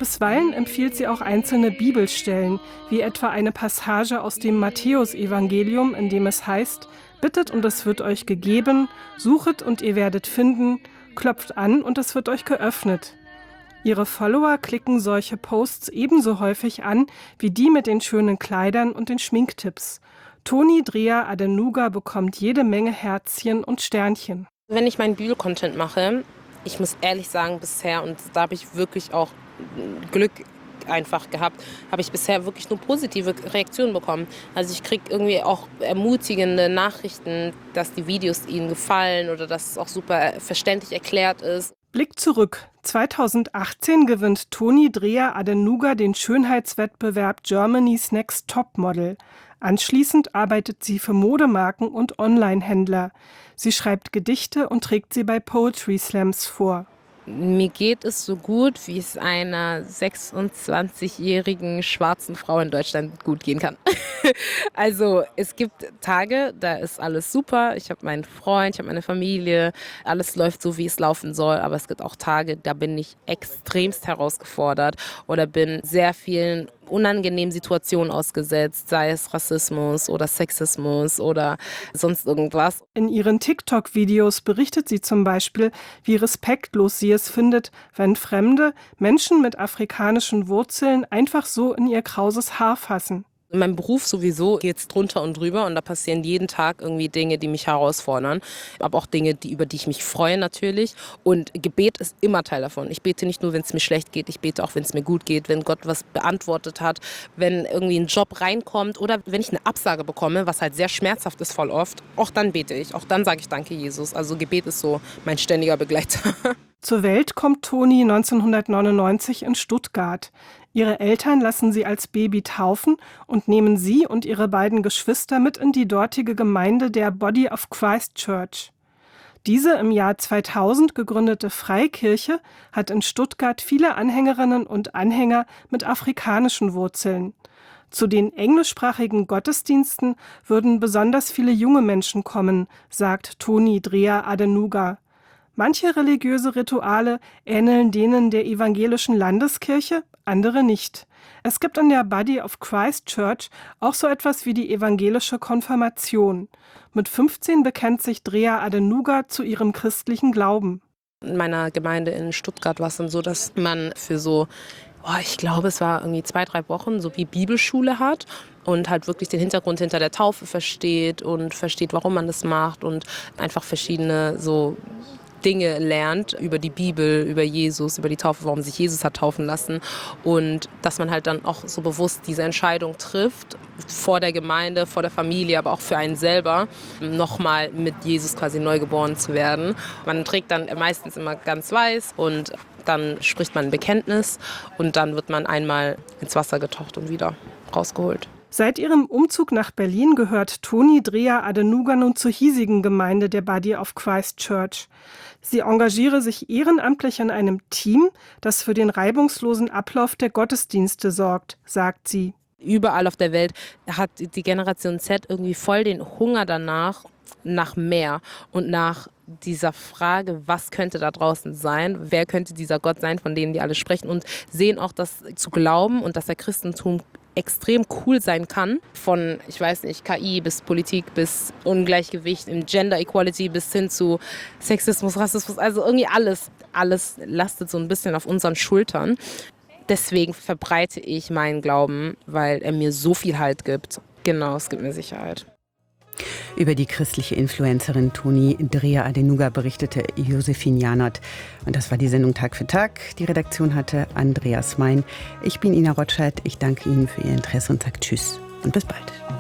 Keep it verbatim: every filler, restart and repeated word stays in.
Bisweilen empfiehlt sie auch einzelne Bibelstellen, wie etwa eine Passage aus dem Matthäusevangelium, in dem es heißt: Bittet und es wird euch gegeben, suchet und ihr werdet finden, klopft an und es wird euch geöffnet. Ihre Follower klicken solche Posts ebenso häufig an wie die mit den schönen Kleidern und den Schminktipps. Toni Drea Adenuga bekommt jede Menge Herzchen und Sternchen. Wenn ich meinen Bibel-Content mache, ich muss ehrlich sagen, bisher, und da habe ich wirklich auch Glück einfach gehabt, habe ich bisher wirklich nur positive Reaktionen bekommen. Also ich kriege irgendwie auch ermutigende Nachrichten, dass die Videos ihnen gefallen oder dass es auch super verständlich erklärt ist. Blick zurück. zweitausendachtzehn gewinnt Toni Drea Adenuga den Schönheitswettbewerb Germany's Next Topmodel. Anschließend arbeitet sie für Modemarken und Online-Händler. Sie schreibt Gedichte und trägt sie bei Poetry Slams vor. Mir geht es so gut, wie es einer sechsundzwanzigjährigen schwarzen Frau in Deutschland gut gehen kann. Also es gibt Tage, da ist alles super. Ich habe meinen Freund, ich habe meine Familie, alles läuft so, wie es laufen soll. Aber es gibt auch Tage, da bin ich extremst herausgefordert oder bin sehr vielen unangenehmen Situationen ausgesetzt, sei es Rassismus oder Sexismus oder sonst irgendwas. In ihren TikTok-Videos berichtet sie zum Beispiel, wie respektlos sie es findet, wenn Fremde Menschen mit afrikanischen Wurzeln einfach so in ihr krauses Haar fassen. In meinem Beruf sowieso geht es drunter und drüber und da passieren jeden Tag irgendwie Dinge, die mich herausfordern. Aber auch Dinge, die, über die ich mich freue natürlich. Und Gebet ist immer Teil davon. Ich bete nicht nur, wenn es mir schlecht geht, ich bete auch, wenn es mir gut geht, wenn Gott was beantwortet hat, wenn irgendwie ein Job reinkommt oder wenn ich eine Absage bekomme, was halt sehr schmerzhaft ist voll oft. Auch dann bete ich, auch dann sage ich Danke, Jesus. Also Gebet ist so mein ständiger Begleiter. Zur Welt kommt Toni neunzehnhundertneunundneunzig in Stuttgart. Ihre Eltern lassen sie als Baby taufen und nehmen sie und ihre beiden Geschwister mit in die dortige Gemeinde der Body of Christ Church. Diese im Jahr zweitausend gegründete Freikirche hat in Stuttgart viele Anhängerinnen und Anhänger mit afrikanischen Wurzeln. Zu den englischsprachigen Gottesdiensten würden besonders viele junge Menschen kommen, sagt Toni Drea Adenuga. Manche religiöse Rituale ähneln denen der evangelischen Landeskirche, andere nicht. Es gibt in der Body of Christ Church auch so etwas wie die evangelische Konfirmation. Mit fünfzehn bekennt sich Drea Adenuga zu ihrem christlichen Glauben. In meiner Gemeinde in Stuttgart war es dann so, dass man für so, oh, ich glaube, es war irgendwie zwei, drei Wochen, so wie Bibelschule hat und halt wirklich den Hintergrund hinter der Taufe versteht und versteht, warum man das macht und einfach verschiedene so Dinge lernt über die Bibel, über Jesus, über die Taufe, warum sich Jesus hat taufen lassen und dass man halt dann auch so bewusst diese Entscheidung trifft, vor der Gemeinde, vor der Familie, aber auch für einen selber, nochmal mit Jesus quasi neugeboren zu werden. Man trägt dann meistens immer ganz weiß und dann spricht man ein Bekenntnis und dann wird man einmal ins Wasser getaucht und wieder rausgeholt. Seit ihrem Umzug nach Berlin gehört Toni Drea Adenuga nun zur hiesigen Gemeinde der Body of Christ Church. Sie engagiere sich ehrenamtlich in einem Team, das für den reibungslosen Ablauf der Gottesdienste sorgt, sagt sie. Überall auf der Welt hat die Generation Z irgendwie voll den Hunger danach, nach mehr und nach dieser Frage, was könnte da draußen sein, wer könnte dieser Gott sein, von dem die alle sprechen und sehen auch, dass zu glauben und dass der Christentum extrem cool sein kann, von, ich weiß nicht, K I bis Politik bis Ungleichgewicht, im Gender Equality bis hin zu Sexismus, Rassismus, also irgendwie alles, alles lastet so ein bisschen auf unseren Schultern. Deswegen verbreite ich meinen Glauben, weil er mir so viel Halt gibt. Genau, es gibt mir Sicherheit. Über die christliche Influencerin Toni Drea Adenuga berichtete Josephine Janert. Und das war die Sendung Tag für Tag. Die Redaktion hatte Andreas Mein. Ich bin Ina Rotscheit. Ich danke Ihnen für Ihr Interesse und sage Tschüss und bis bald.